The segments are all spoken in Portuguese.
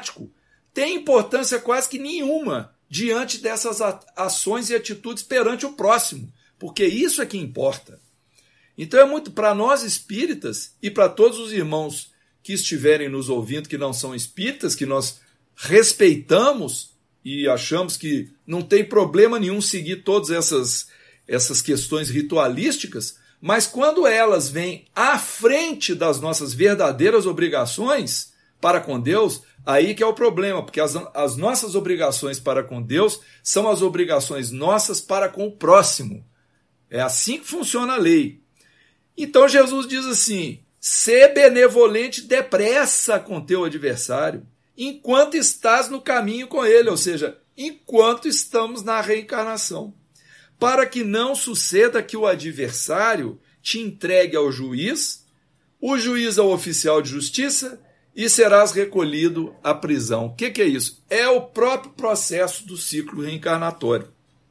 tem importância quase que nenhuma diante dessas ações e atitudes perante o próximo, porque isso é que importa. Então é muito para nós espíritas e para todos os irmãos que estiverem nos ouvindo que não são espíritas, que nós respeitamos e achamos que não tem problema nenhum seguir todas essas questões ritualísticas, mas quando elas vêm à frente das nossas verdadeiras obrigações para com Deus, aí que é o problema, porque as nossas obrigações para com Deus são as obrigações nossas para com o próximo. É assim que funciona a lei. Então Jesus diz assim: sê benevolente depressa com teu adversário, enquanto estás no caminho com ele, ou seja, enquanto estamos na reencarnação, para que não suceda que o adversário te entregue ao juiz, o juiz ao oficial de justiça, e serás recolhido à prisão. O que é isso? É o próprio processo do ciclo reencarnatório.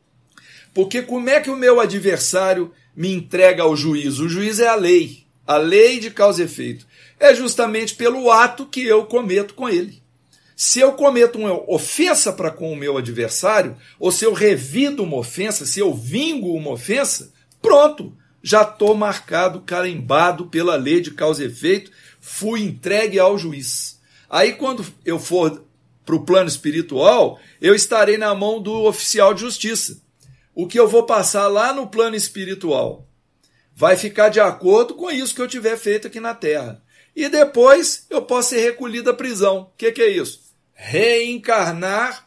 Porque como é que o meu adversário me entrega ao juiz? O juiz é a lei de causa e efeito. É justamente pelo ato que eu cometo com ele. Se eu cometo uma ofensa para com o meu adversário, ou se eu revido uma ofensa, se eu vingo uma ofensa, pronto, já estou marcado, carimbado pela lei de causa e efeito, fui entregue ao juiz. Aí quando eu for para o plano espiritual, eu estarei na mão do oficial de justiça. O que eu vou passar lá no plano espiritual vai ficar de acordo com isso que eu tiver feito aqui na Terra. E depois eu posso ser recolhido à prisão. O que é isso? Reencarnar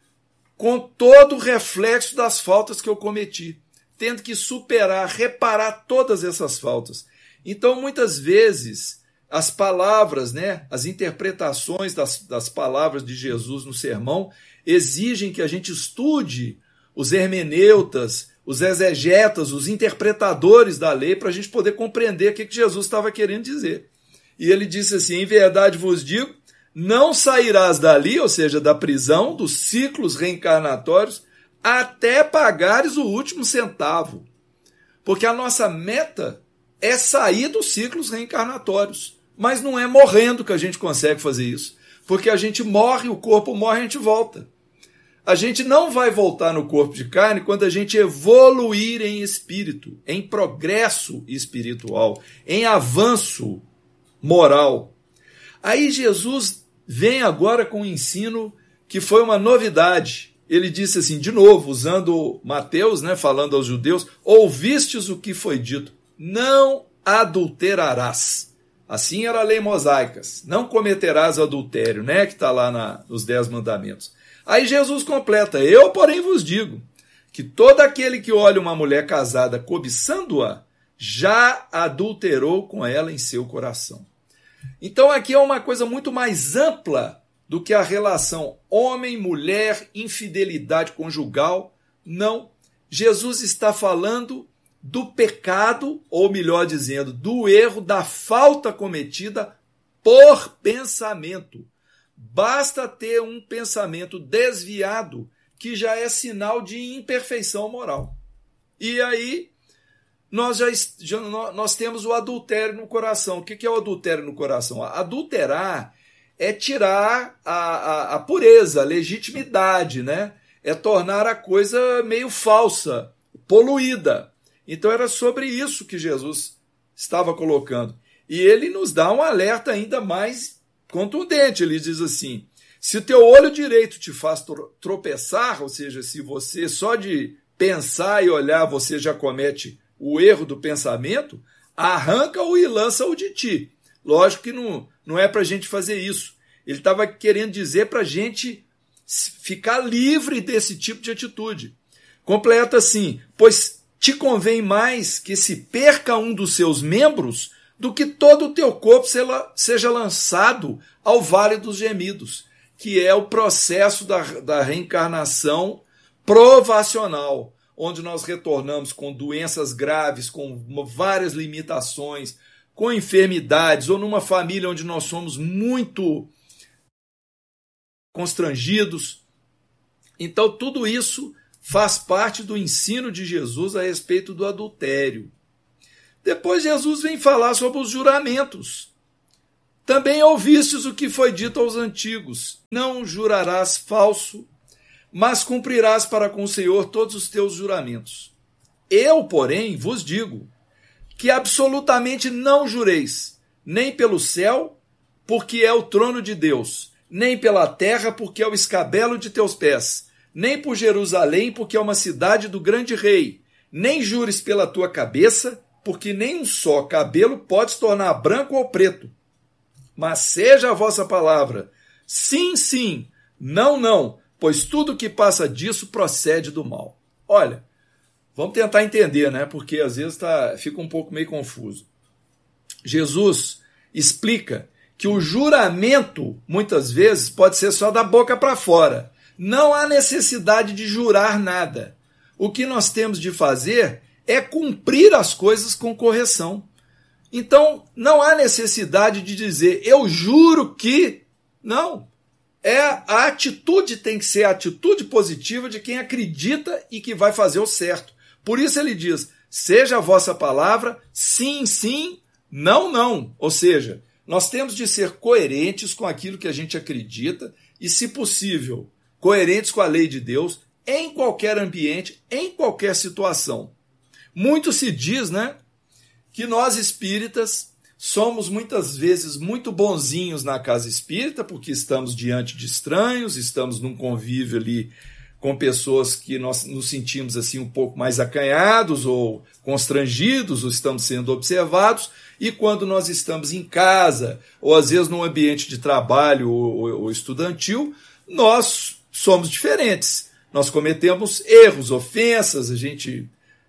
com todo o reflexo das faltas que eu cometi, tendo que superar, reparar todas essas faltas. Então, muitas vezes, as palavras, as interpretações das palavras de Jesus no sermão exigem que a gente estude os hermeneutas, os exegetas, os interpretadores da lei, para a gente poder compreender o que Jesus estava querendo dizer. E ele disse assim: em verdade vos digo, não sairás dali, ou seja, da prisão, dos ciclos reencarnatórios, até pagares o último centavo. Porque a nossa meta é sair dos ciclos reencarnatórios. Mas não é morrendo que a gente consegue fazer isso. Porque a gente morre, o corpo morre, a gente volta. A gente não vai voltar no corpo de carne quando a gente evoluir em espírito, em progresso espiritual, em avanço moral. Aí Jesus vem agora com um ensino que foi uma novidade. Ele disse assim, de novo, usando Mateus, falando aos judeus: ouvistes o que foi dito, não adulterarás. Assim era a lei mosaica, não cometerás adultério, que está lá nos 10 mandamentos. Aí Jesus completa: eu, porém, vos digo que todo aquele que olha uma mulher casada cobiçando-a, já adulterou com ela em seu coração. Então aqui é uma coisa muito mais ampla do que a relação homem-mulher, infidelidade conjugal. Não. Jesus está falando do pecado, ou melhor dizendo, do erro, da falta cometida por pensamento. Basta ter um pensamento desviado que já é sinal de imperfeição moral. E aí nós temos o adultério no coração. O que é o adultério no coração? Adulterar é tirar a pureza, a legitimidade, É tornar a coisa meio falsa, poluída. Então era sobre isso que Jesus estava colocando. E ele nos dá um alerta ainda mais contundente. Ele diz assim: se o teu olho direito te faz tropeçar, ou seja, se você só de pensar e olhar você já comete o erro do pensamento, arranca-o e lança-o de ti. Lógico que não é para a gente fazer isso. Ele estava querendo dizer para a gente ficar livre desse tipo de atitude. Completa assim: pois te convém mais que se perca um dos seus membros do que todo o teu corpo seja lançado ao vale dos gemidos, que é o processo da reencarnação provacional, onde nós retornamos com doenças graves, com várias limitações, com enfermidades, ou numa família onde nós somos muito constrangidos. Então, tudo isso faz parte do ensino de Jesus a respeito do adultério. Depois Jesus vem falar sobre os juramentos. Também ouvistes o que foi dito aos antigos: não jurarás falso, mas cumprirás para com o Senhor todos os teus juramentos. Eu, porém, vos digo que absolutamente não jureis, nem pelo céu, porque é o trono de Deus, nem pela terra, porque é o escabelo de teus pés, nem por Jerusalém, porque é uma cidade do grande rei, nem jures pela tua cabeça, porque nem um só cabelo pode se tornar branco ou preto. Mas seja a vossa palavra sim, sim, não, não, pois tudo que passa disso procede do mal. Olha, vamos tentar entender, né? Porque às vezes fica um pouco meio confuso. Jesus explica que o juramento, muitas vezes, pode ser só da boca para fora. Não há necessidade de jurar nada. O que nós temos de fazer é cumprir as coisas com correção. Então, não há necessidade de dizer, eu juro que... Não. A atitude tem que ser a atitude positiva de quem acredita e que vai fazer o certo. Por isso ele diz, seja a vossa palavra sim, sim, não, não. Ou seja, nós temos de ser coerentes com aquilo que a gente acredita e, se possível, coerentes com a lei de Deus em qualquer ambiente, em qualquer situação. Muito se diz, né, que nós espíritas somos muitas vezes muito bonzinhos na casa espírita, porque estamos diante de estranhos, estamos num convívio ali com pessoas que nós nos sentimos assim um pouco mais acanhados ou constrangidos, ou estamos sendo observados, e quando nós estamos em casa, ou às vezes num ambiente de trabalho ou estudantil, nós somos diferentes. Nós cometemos erros, ofensas, a gente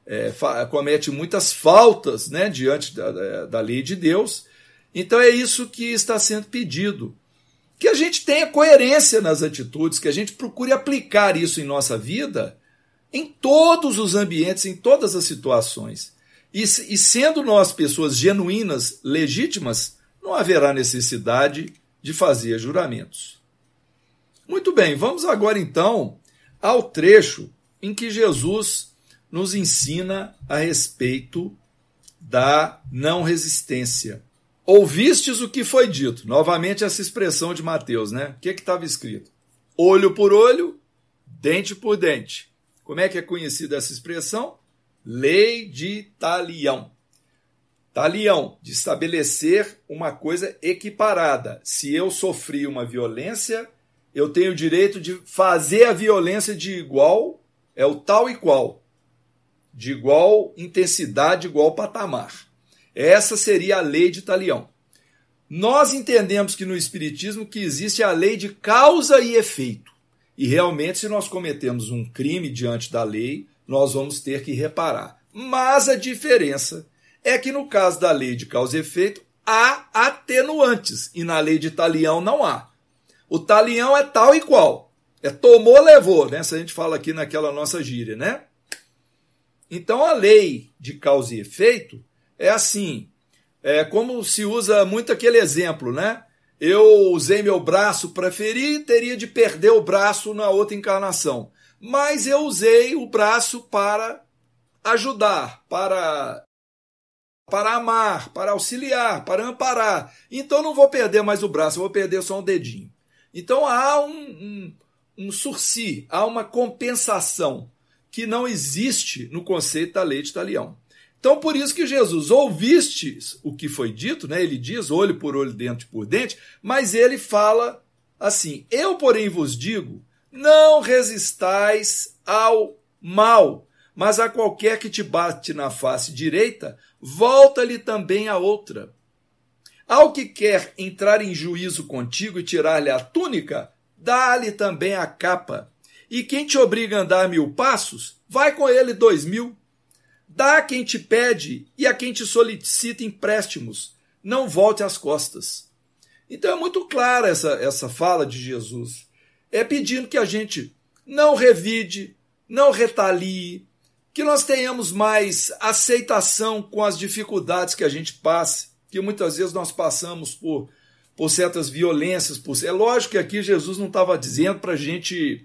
comete muitas faltas, né, diante da lei de Deus. Então é isso que está sendo pedido. Que a gente tenha coerência nas atitudes, que a gente procure aplicar isso em nossa vida, em todos os ambientes, em todas as situações. E sendo nós pessoas genuínas, legítimas, não haverá necessidade de fazer juramentos. Muito bem, vamos agora então ao trecho em que Jesus nos ensina a respeito da não resistência. Ouvistes o que foi dito. Novamente essa expressão de Mateus, né? O que estava escrito? Olho por olho, dente por dente. Como é que é conhecida essa expressão? Lei de talião. Talião, de estabelecer uma coisa equiparada. Se eu sofri uma violência, eu tenho o direito de fazer a violência de igual, é o tal e qual, de igual intensidade, igual patamar. Essa seria a lei de talião. Nós entendemos que no Espiritismo que existe a lei de causa e efeito. E realmente, se nós cometemos um crime diante da lei, nós vamos ter que reparar. Mas a diferença é que no caso da lei de causa e efeito, há atenuantes. E na lei de talião não há. O talião é tal e qual. É tomou, levou, né? Se a gente fala aqui naquela nossa gíria, né? Então a lei de causa e efeito é assim, como se usa muito aquele exemplo, né? Eu usei meu braço para ferir, teria de perder o braço na outra encarnação. Mas eu usei o braço para ajudar, para amar, para auxiliar, para amparar. Então não vou perder mais o braço, eu vou perder só um dedinho. Então há um sursi, há uma compensação que não existe no conceito da lei de talião. Então, por isso que Jesus, ouviste o que foi dito, né? Ele diz olho por olho, dente por dente, mas ele fala assim, eu, porém, vos digo, não resistais ao mal, mas a qualquer que te bate na face direita, volta-lhe também a outra. Ao que quer entrar em juízo contigo e tirar-lhe a túnica, dá-lhe também a capa. E quem te obriga a andar 1000 passos, vai com ele 2000. Dá a quem te pede e a quem te solicita empréstimos. Não volte as costas. Então é muito clara essa fala de Jesus. É pedindo que a gente não revide, não retalie, que nós tenhamos mais aceitação com as dificuldades que a gente passa, que muitas vezes nós passamos por certas violências. É lógico que aqui Jesus não estava dizendo para a gente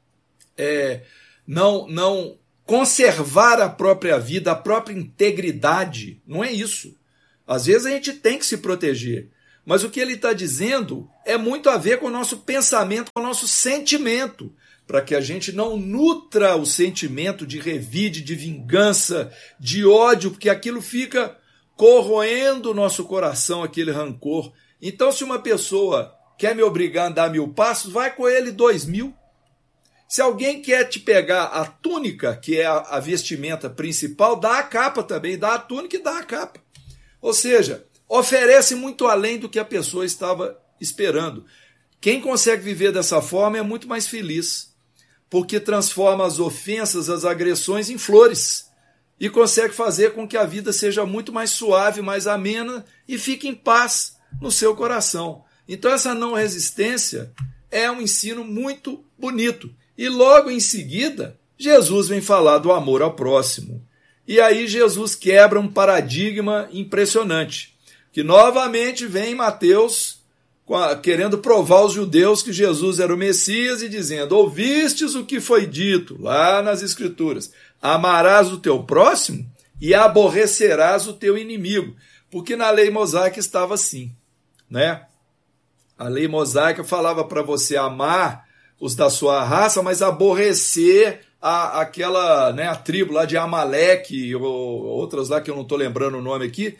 não conservar a própria vida, a própria integridade. Não é isso. Às vezes a gente tem que se proteger. Mas o que ele está dizendo é muito a ver com o nosso pensamento, com o nosso sentimento, para que a gente não nutra o sentimento de revide, de vingança, de ódio, porque aquilo fica corroendo o nosso coração, aquele rancor. Então, se uma pessoa quer me obrigar a andar 1000 passos, vai com ele 2000. Se alguém quer te pegar a túnica, que é a vestimenta principal, dá a capa também, dá a túnica e dá a capa. Ou seja, oferece muito além do que a pessoa estava esperando. Quem consegue viver dessa forma é muito mais feliz, porque transforma as ofensas, as agressões em flores e consegue fazer com que a vida seja muito mais suave, mais amena e fique em paz no seu coração. Então essa não resistência é um ensino muito bonito. E logo em seguida, Jesus vem falar do amor ao próximo. E aí Jesus quebra um paradigma impressionante, que novamente vem Mateus querendo provar aos judeus que Jesus era o Messias e dizendo: ouvistes o que foi dito lá nas Escrituras, amarás o teu próximo e aborrecerás o teu inimigo, porque na lei mosaica estava assim, né? A lei mosaica falava para você amar os da sua raça, mas aborrecer aquela, né, a tribo lá de Amaleque, ou outras lá que eu não estou lembrando o nome aqui.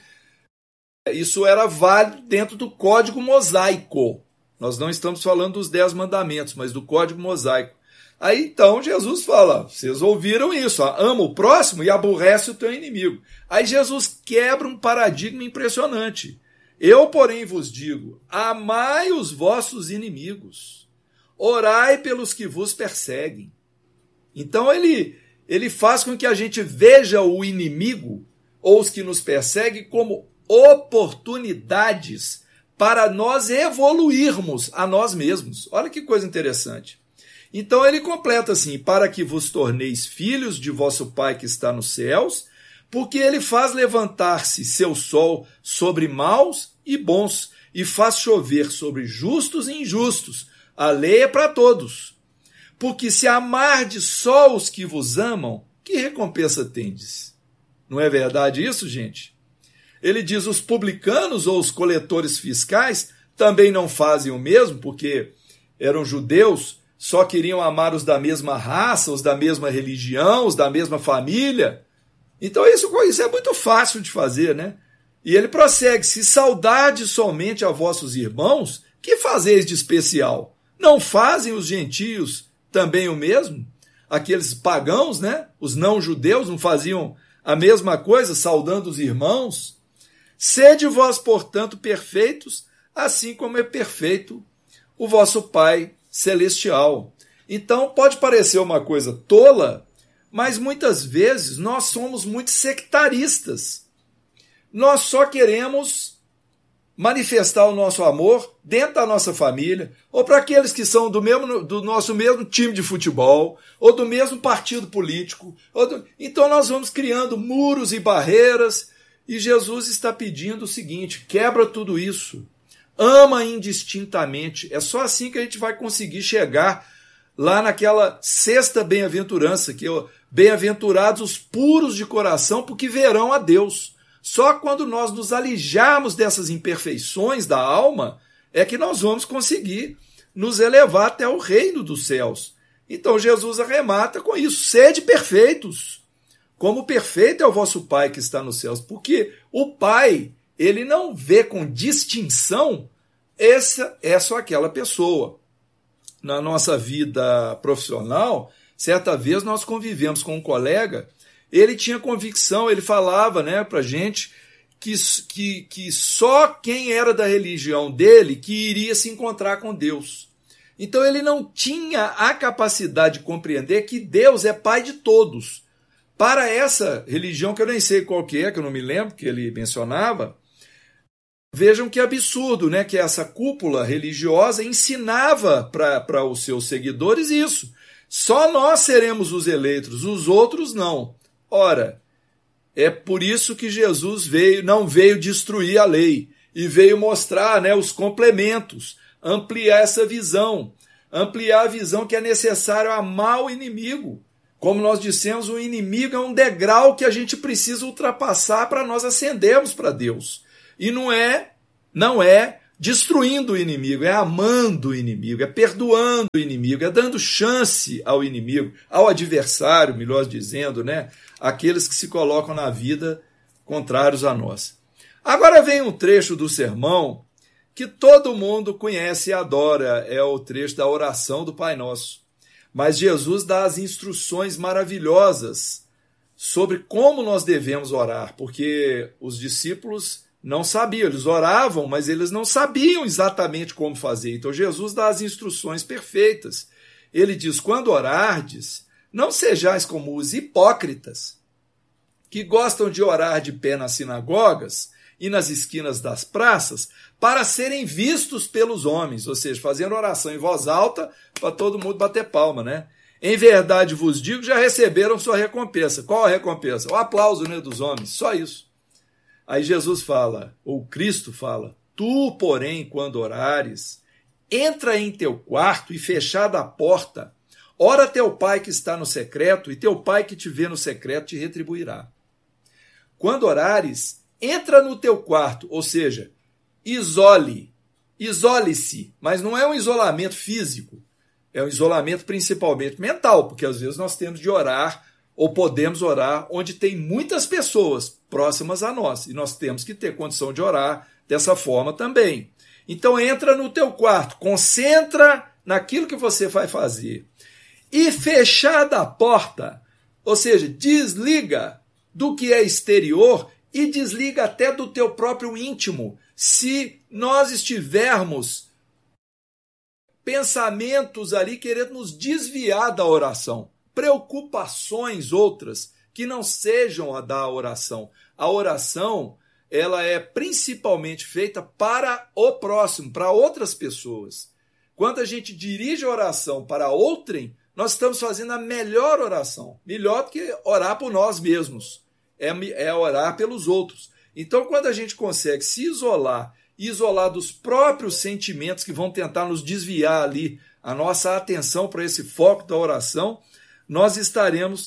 Isso era válido dentro do Código Mosaico. Nós não estamos falando dos 10 mandamentos, mas do Código Mosaico. Aí então Jesus fala: vocês ouviram isso, ó, ama o próximo e aborrece o teu inimigo. Aí Jesus quebra um paradigma impressionante. Eu, porém, vos digo: amai os vossos inimigos, orai pelos que vos perseguem. Então ele faz com que a gente veja o inimigo ou os que nos perseguem como oportunidades para nós evoluirmos a nós mesmos. Olha que coisa interessante. Então ele completa assim: para que vos torneis filhos de vosso Pai que está nos céus, porque ele faz levantar-se seu sol sobre maus e bons, e faz chover sobre justos e injustos. A lei é para todos. Porque se amardes só os que vos amam, que recompensa tendes? Não é verdade isso, gente? Ele diz: os publicanos ou os coletores fiscais também não fazem o mesmo, porque eram judeus, só queriam amar os da mesma raça, os da mesma religião, os da mesma família. Então isso é muito fácil de fazer, né? E ele prossegue: se saudardes somente a vossos irmãos, que fazeis de especial? Não fazem os gentios também o mesmo? Aqueles pagãos, né? Os não-judeus não faziam a mesma coisa, saudando os irmãos? Sede vós, portanto, perfeitos, assim como é perfeito o vosso Pai celestial. Então, pode parecer uma coisa tola, mas muitas vezes nós somos muito sectaristas. Nós só queremos manifestar o nosso amor dentro da nossa família, ou para aqueles que são do nosso mesmo time de futebol, ou do mesmo partido político. Então nós vamos criando muros e barreiras, e Jesus está pedindo o seguinte: quebra tudo isso, ama indistintamente. É só assim que a gente vai conseguir chegar lá naquela sexta bem-aventurança, que é bem-aventurados os puros de coração, porque verão a Deus. Só quando nós nos alijarmos dessas imperfeições da alma é que nós vamos conseguir nos elevar até o reino dos céus. Então Jesus arremata com isso: sede perfeitos, como perfeito é o vosso Pai que está nos céus. Porque o Pai, ele não vê com distinção essa ou aquela pessoa. Na nossa vida profissional, certa vez nós convivemos com um colega. Ele tinha convicção, ele falava, né, para a gente que só quem era da religião dele que iria se encontrar com Deus. Então ele não tinha a capacidade de compreender que Deus é Pai de todos. Para essa religião, que eu nem sei qual que eu não me lembro, que ele mencionava, vejam que absurdo, né, que essa cúpula religiosa ensinava para os seus seguidores isso. Só nós seremos os eleitos, os outros não. Ora, é por isso que Jesus não veio destruir a lei, e veio mostrar, né, os complementos, ampliar essa visão, ampliar a visão que é necessário amar o inimigo. Como nós dissemos, o inimigo é um degrau que a gente precisa ultrapassar para nós ascendermos para Deus. E não é destruindo o inimigo, é amando o inimigo, é perdoando o inimigo, é dando chance ao inimigo, ao adversário, melhor dizendo, né? Aqueles que se colocam na vida contrários a nós. Agora vem um trecho do sermão que todo mundo conhece e adora, é o trecho da oração do Pai Nosso. Mas Jesus dá as instruções maravilhosas sobre como nós devemos orar, porque os discípulos não sabiam, eles oravam, mas eles não sabiam exatamente como fazer. Então Jesus dá as instruções perfeitas. Ele diz: quando orardes, não sejais como os hipócritas, que gostam de orar de pé nas sinagogas e nas esquinas das praças, para serem vistos pelos homens, ou seja, fazendo oração em voz alta para todo mundo bater palma, né? Em verdade vos digo, já receberam sua recompensa. Qual a recompensa? O aplauso, né, dos homens, só isso. Aí Jesus fala, ou Cristo fala: tu, porém, quando orares, entra em teu quarto e fechada a porta, ora teu pai que está no secreto, e teu pai que te vê no secreto te retribuirá. Quando orares, entra no teu quarto, ou seja, isole-se, mas não é um isolamento físico, é um isolamento principalmente mental, porque às vezes nós temos de orar, ou podemos orar, onde tem muitas pessoas próximas a nós, e nós temos que ter condição de orar dessa forma também. Então entra no teu quarto, concentra naquilo que você vai fazer, e fechada a porta, ou seja, desliga do que é exterior e desliga até do teu próprio íntimo. Se nós estivermos pensamentos ali querendo nos desviar da oração, preocupações outras que não sejam a da oração. A oração, ela é principalmente feita para o próximo, para outras pessoas. Quando a gente dirige a oração para outrem, nós estamos fazendo a melhor oração, melhor do que orar por nós mesmos. É orar pelos outros. Então, quando a gente consegue se isolar dos próprios sentimentos que vão tentar nos desviar ali a nossa atenção para esse foco da oração, nós estaremos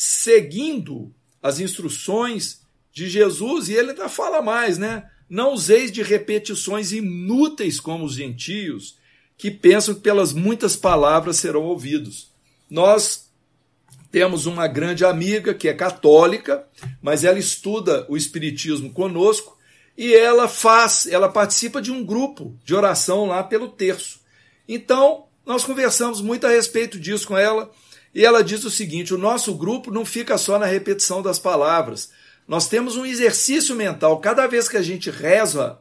seguindo as instruções de Jesus, e ele ainda fala mais, né? Não useis de repetições inúteis como os gentios, que pensam que pelas muitas palavras serão ouvidos. Nós temos uma grande amiga que é católica, mas ela estuda o Espiritismo conosco e ela participa de um grupo de oração lá pelo terço. Então, nós conversamos muito a respeito disso com ela e ela diz o seguinte: o nosso grupo não fica só na repetição das palavras. Nós temos um exercício mental. Cada vez que a gente reza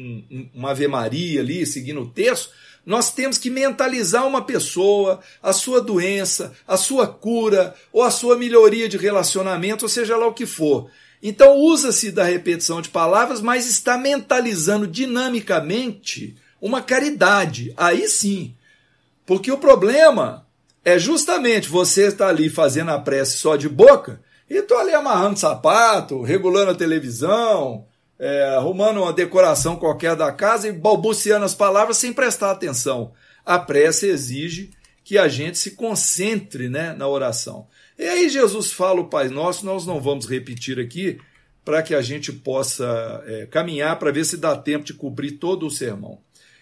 uma Ave Maria ali, seguindo o terço, nós temos que mentalizar uma pessoa, a sua doença, a sua cura ou a sua melhoria de relacionamento, ou seja lá o que for. Então usa-se da repetição de palavras, mas está mentalizando dinamicamente uma caridade. Aí sim. Porque o problema é justamente você estar ali fazendo a prece só de boca e estou ali amarrando sapato, regulando a televisão, arrumando uma decoração qualquer da casa e balbuciando as palavras sem prestar atenção. A prece exige que a gente se concentre, né, na oração. E aí Jesus fala o Pai Nosso, nós não vamos repetir aqui, para que a gente possa caminhar para ver se dá tempo de cobrir todo o sermão.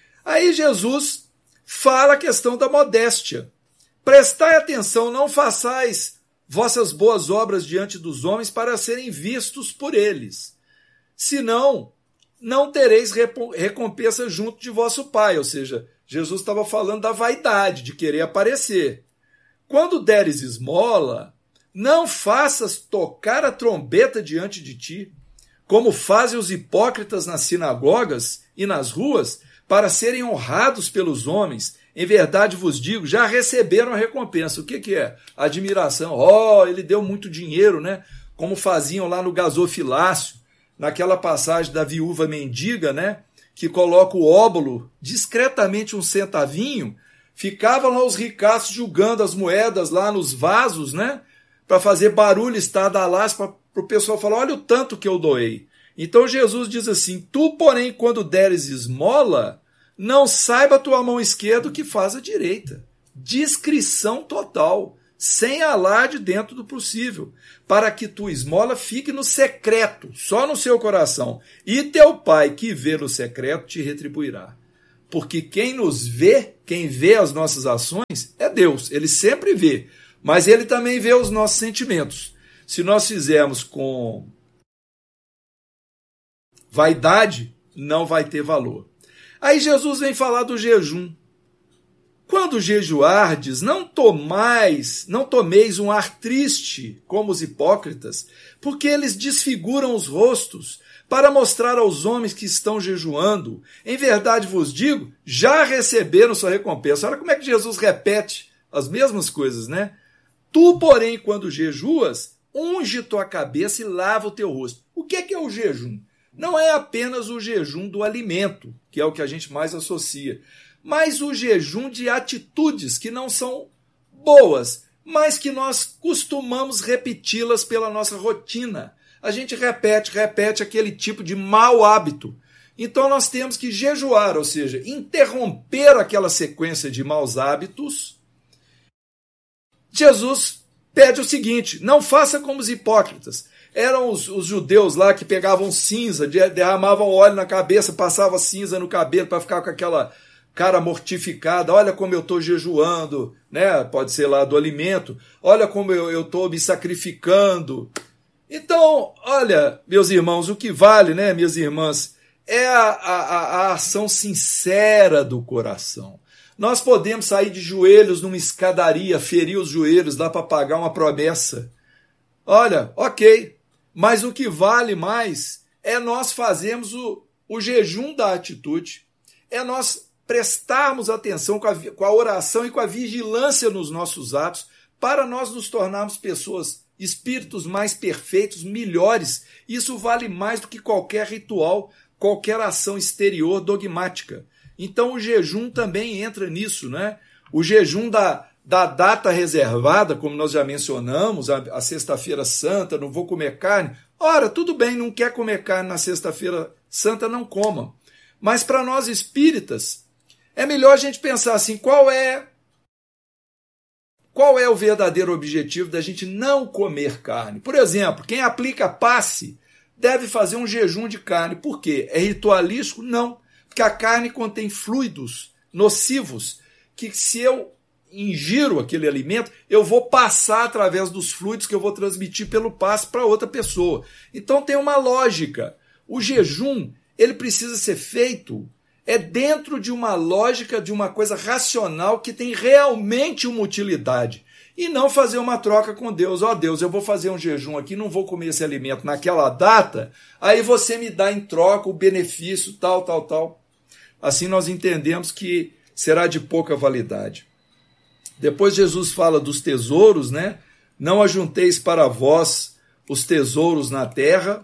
Aí Jesus fala a questão da modéstia. Prestai atenção, não façais vossas boas obras diante dos homens para serem vistos por eles. Senão, não tereis recompensa junto de vosso Pai. Ou seja, Jesus estava falando da vaidade, de querer aparecer. Quando deres esmola, não faças tocar a trombeta diante de ti, como fazem os hipócritas nas sinagogas e nas ruas, para serem honrados pelos homens. Em verdade vos digo, já receberam a recompensa. O que é? Admiração. Ele deu muito dinheiro, né? Como faziam lá no gasofilácio, naquela passagem da viúva mendiga, né? Que coloca o óbolo, discretamente um centavinho, ficavam lá os ricaços julgando as moedas lá nos vasos, né? Para fazer barulho estardalhaço, para o pessoal falar, olha o tanto que eu doei. Então Jesus diz assim: tu, porém, quando deres esmola, não saiba a tua mão esquerda o que faz a direita. Discrição total. sem alarde dentro do possível, para que tua esmola fique no secreto, só no seu coração, e teu Pai que vê no secreto te retribuirá. Porque quem nos vê, quem vê as nossas ações, é Deus. Ele sempre vê, mas ele também vê os nossos sentimentos. Se nós fizermos com vaidade, não vai ter valor. Aí Jesus vem falar do jejum. Quando jejuardes, não tomeis um ar triste, como os hipócritas, porque eles desfiguram os rostos, para mostrar aos homens que estão jejuando. Em verdade vos digo, já receberam sua recompensa. Olha como é que Jesus repete as mesmas coisas, né? Tu, porém, quando jejuas, unge tua cabeça e lava o teu rosto. O que é o jejum? Não é apenas o jejum do alimento, que é o que a gente mais associa, mas o jejum de atitudes que não são boas, mas que nós costumamos repeti-las pela nossa rotina. A gente repete aquele tipo de mau hábito. Então nós temos que jejuar, ou seja, interromper aquela sequência de maus hábitos. Jesus pede o seguinte: não faça como os hipócritas. Eram os judeus lá que pegavam cinza, derramavam óleo na cabeça, passavam cinza no cabelo para ficar com aquela cara mortificada. Olha como eu estou jejuando, né? Pode ser lá do alimento. Olha como eu estou me sacrificando. Então, olha, meus irmãos, o que vale, né, minhas irmãs, é a ação sincera do coração. Nós podemos sair de joelhos numa escadaria, ferir os joelhos lá para pagar uma promessa. Olha, ok, mas o que vale mais é nós fazermos o jejum da atitude, é nós prestarmos atenção com a oração e com a vigilância nos nossos atos, para nós nos tornarmos pessoas, espíritos mais perfeitos, melhores. Isso vale mais do que qualquer ritual, qualquer ação exterior dogmática. Então o jejum também entra nisso, né? O jejum da data reservada, como nós já mencionamos, a Sexta-feira Santa, não vou comer carne. Ora, tudo bem, não quer comer carne na Sexta-feira Santa, não coma. Mas para nós espíritas, é melhor a gente pensar assim, qual é o verdadeiro objetivo da gente não comer carne? Por exemplo, quem aplica passe deve fazer um jejum de carne. Por quê? É ritualístico? Não. Porque a carne contém fluidos nocivos que, se eu ingiro aquele alimento, eu vou passar através dos fluidos que eu vou transmitir pelo passe para outra pessoa. Então tem uma lógica. O jejum, ele precisa ser feito dentro de uma lógica, de uma coisa racional que tem realmente uma utilidade. E não fazer uma troca com Deus. Ó Deus, eu vou fazer um jejum aqui, não vou comer esse alimento naquela data, aí você me dá em troca o benefício, tal. Assim nós entendemos que será de pouca validade. Depois Jesus fala dos tesouros, né? Não ajunteis para vós os tesouros na terra,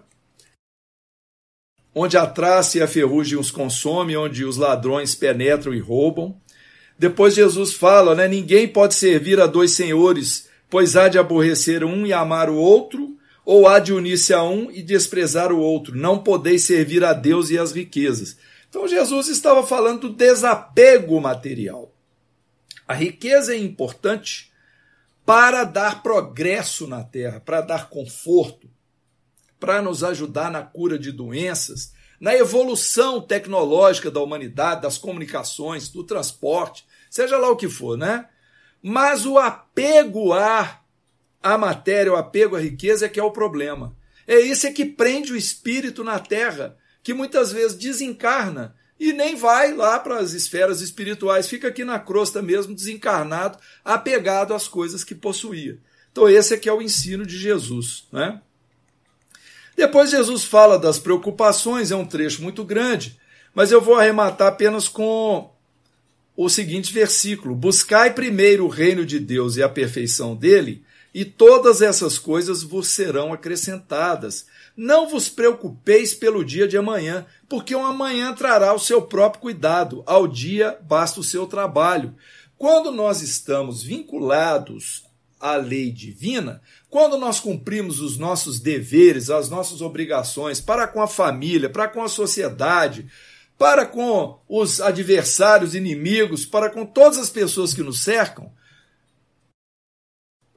onde a traça e a ferrugem os consome, onde os ladrões penetram e roubam. Depois Jesus fala, né? Ninguém pode servir a dois senhores, pois há de aborrecer um e amar o outro, ou há de unir-se a um e desprezar o outro. Não podeis servir a Deus e às riquezas. Então Jesus estava falando do desapego material. A riqueza é importante para dar progresso na terra, para dar conforto, para nos ajudar na cura de doenças, na evolução tecnológica da humanidade, das comunicações, do transporte, seja lá o que for, né? Mas o apego à matéria, o apego à riqueza é que é o problema. É isso que prende o espírito na terra, que muitas vezes desencarna e nem vai lá para as esferas espirituais, fica aqui na crosta mesmo, desencarnado, apegado às coisas que possuía. Então esse é que é o ensino de Jesus, né? Depois Jesus fala das preocupações, é um trecho muito grande, mas eu vou arrematar apenas com o seguinte versículo: buscai primeiro o reino de Deus e a perfeição dele, e todas essas coisas vos serão acrescentadas. Não vos preocupeis pelo dia de amanhã, porque o amanhã trará o seu próprio cuidado. Ao dia basta o seu trabalho. Quando nós estamos vinculados à lei divina, quando nós cumprimos os nossos deveres, as nossas obrigações para com a família, para com a sociedade, para com os adversários, inimigos, para com todas as pessoas que nos cercam,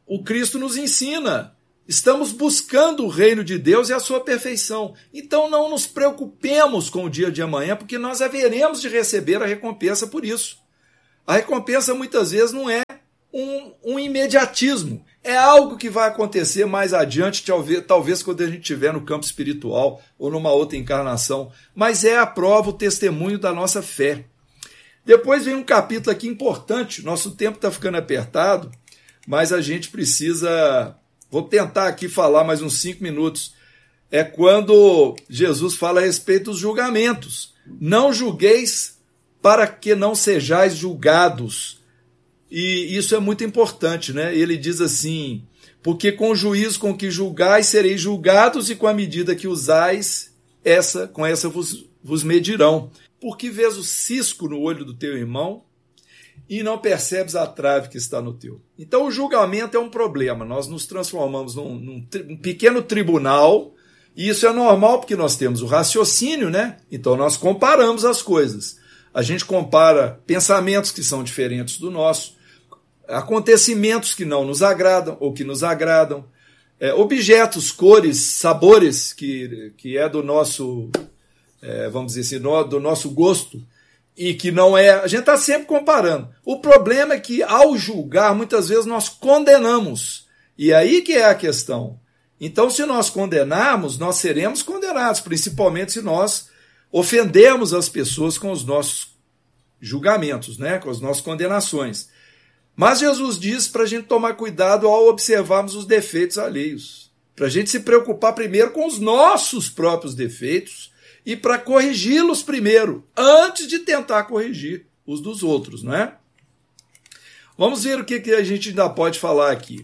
o Cristo nos ensina. Estamos buscando o reino de Deus e a sua perfeição. Então não nos preocupemos com o dia de amanhã, porque nós haveremos de receber a recompensa por isso. A recompensa muitas vezes não é um imediatismo. É algo que vai acontecer mais adiante, talvez quando a gente estiver no campo espiritual ou numa outra encarnação. Mas é a prova, o testemunho da nossa fé. Depois vem um capítulo aqui importante. Nosso tempo está ficando apertado, mas a gente precisa... Vou tentar aqui falar mais uns 5 minutos. É quando Jesus fala a respeito dos julgamentos. Não julgueis para que não sejais julgados. E isso é muito importante, né? Ele diz assim, porque com o juízo com que julgais sereis julgados e com a medida que usais, com essa vos medirão. Porque vês o cisco no olho do teu irmão e não percebes a trave que está no teu. Então o julgamento é um problema. Nós nos transformamos num pequeno tribunal, e isso é normal porque nós temos o raciocínio, né? Então nós comparamos as coisas. A gente compara pensamentos que são diferentes do nosso, acontecimentos que não nos agradam ou que nos agradam, objetos, cores, sabores que é do nosso, vamos dizer assim, do nosso gosto, e que não é... A gente está sempre comparando. O problema é que, ao julgar, muitas vezes nós condenamos. E aí que é a questão. Então, se nós condenarmos, nós seremos condenados, principalmente se nós ofendemos as pessoas com os nossos julgamentos, né? Com as nossas condenações. Mas Jesus diz para a gente tomar cuidado ao observarmos os defeitos alheios. Para a gente se preocupar primeiro com os nossos próprios defeitos, e para corrigi-los primeiro, antes de tentar corrigir os dos outros, não é? Vamos ver o que a gente ainda pode falar aqui.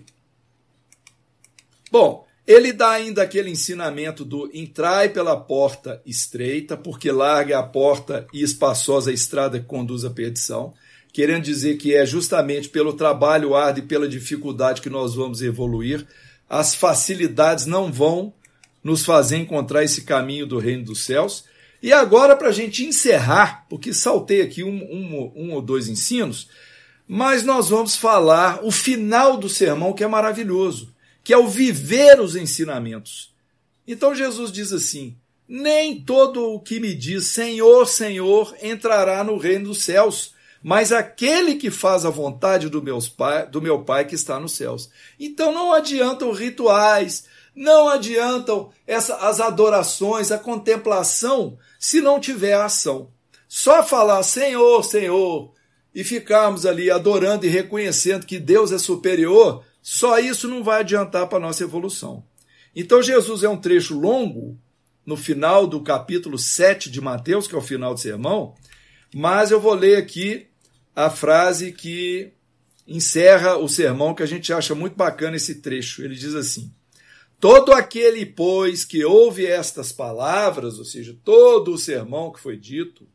Bom, ele dá ainda aquele ensinamento do entrai pela porta estreita, porque larga é a porta e espaçosa a estrada que conduz à perdição, querendo dizer que é justamente pelo trabalho árduo e pela dificuldade que nós vamos evoluir. As facilidades não vão nos fazer encontrar esse caminho do reino dos céus. E agora, para a gente encerrar, porque saltei aqui um ou dois ensinos, mas nós vamos falar o final do sermão, que é maravilhoso, que é o viver os ensinamentos. Então Jesus diz assim, nem todo o que me diz Senhor, Senhor, entrará no reino dos céus, mas aquele que faz a vontade do meu Pai que está nos céus. Então não adiantam rituais, não adiantam as adorações, a contemplação, se não tiver ação. Só falar Senhor, Senhor, e ficarmos ali adorando e reconhecendo que Deus é superior, só isso não vai adiantar para a nossa evolução. Então Jesus é um trecho longo, no final do capítulo 7 de Mateus, que é o final do sermão, mas eu vou ler aqui a frase que encerra o sermão, que a gente acha muito bacana esse trecho. Ele diz assim, todo aquele, pois, que ouve estas palavras, ou seja, todo o sermão que foi dito,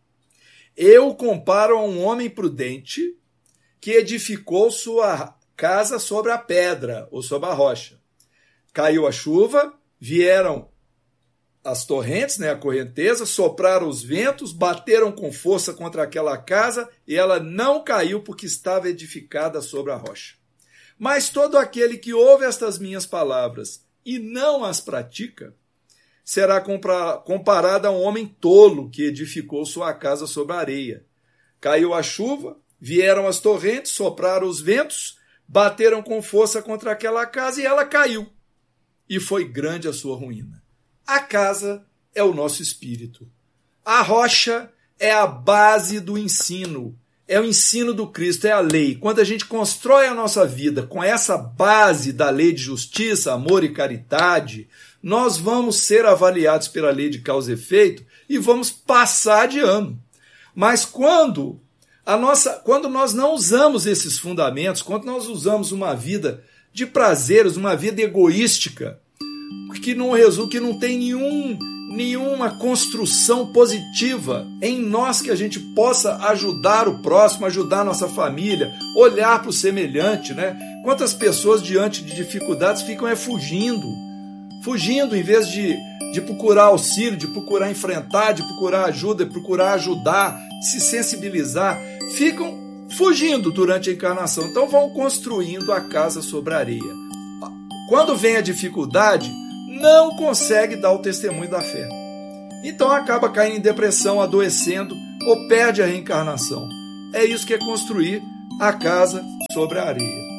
eu comparo a um homem prudente que edificou sua casa sobre a pedra, ou sobre a rocha. Caiu a chuva, vieram as torrentes, né, a correnteza, sopraram os ventos, bateram com força contra aquela casa e ela não caiu porque estava edificada sobre a rocha. Mas todo aquele que ouve estas minhas palavras e não as pratica, será comparado a um homem tolo que edificou sua casa sobre a areia. Caiu a chuva, vieram as torrentes, sopraram os ventos, bateram com força contra aquela casa e ela caiu. E foi grande a sua ruína. A casa é o nosso espírito. A rocha é a base do ensino. É o ensino do Cristo, é a lei. Quando a gente constrói a nossa vida com essa base da lei de justiça, amor e caridade, nós vamos ser avaliados pela lei de causa e efeito e vamos passar de ano. Mas quando nós não usamos esses fundamentos, quando nós usamos uma vida de prazeres, uma vida egoística, que não tem nenhuma construção positiva em nós que a gente possa ajudar o próximo, ajudar a nossa família, olhar para o semelhante, né? Quantas pessoas diante de dificuldades ficam fugindo em vez de procurar auxílio, de procurar enfrentar, de procurar ajuda, de procurar ajudar, de se sensibilizar, ficam fugindo durante a encarnação. Então vão construindo a casa sobre a areia. Quando vem a dificuldade, não consegue dar o testemunho da fé. Então acaba caindo em depressão, adoecendo ou perde a reencarnação. É isso que é construir a casa sobre a areia.